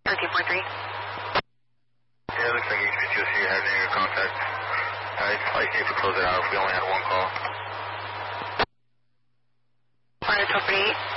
13.3. Yeah, it looks like HPTOC had negative contact. It's probably safe to close it out if we only had one call. Fire 12.8.